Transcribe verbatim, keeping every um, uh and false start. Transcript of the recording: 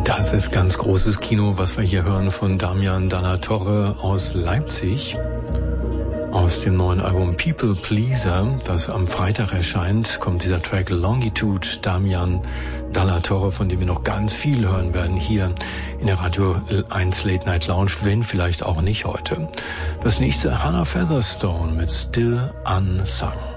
Das ist ganz großes Kino, was wir hier hören von Damian Dalla Torre aus Leipzig. Aus dem neuen Album People Pleaser, das am Freitag erscheint, kommt dieser Track Longitude. Damian Dalla Torre, von dem wir noch ganz viel hören werden hier in der Radio eins Late Night Lounge, wenn vielleicht auch nicht heute. Das nächste Hannah Featherstone mit Still Unsung.